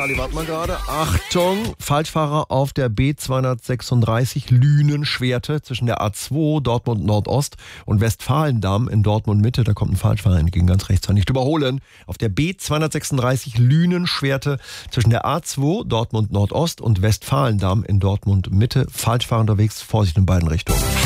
Kali, warte mal gerade. Achtung, Falschfahrer auf der B236 Lünen-Schwerte zwischen der A2 Dortmund Nordost und Westfalendamm in Dortmund Mitte. Da kommt ein Falschfahrer entgegen, ganz rechts, nicht überholen. Auf der B236 Lünen-Schwerte zwischen der A2 Dortmund Nordost und Westfalendamm in Dortmund Mitte. Falschfahrer unterwegs, Vorsicht in beiden Richtungen.